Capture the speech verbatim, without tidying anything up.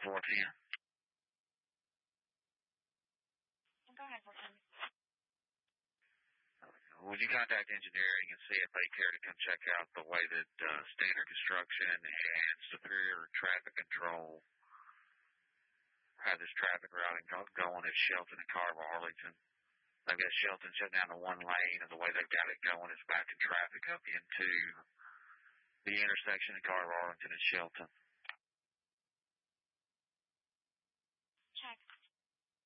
four ten. Go ahead, four ten. Would you contact engineering and see if they care to come check out the way that uh, Standard Construction and Superior Traffic Control have this traffic routing go- going at Shelton and Carver Arlington? They've got Shelton shut down to one lane, and the way they've got it going is backing traffic up into the intersection of Carver Arlington and Shelton.